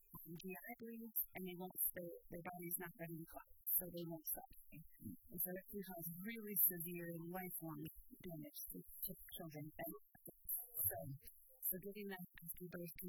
GI bleeds, and their body's not ready to clot, so they won't stop. And so it can cause really severe lifelong damage to children. So getting that after birth can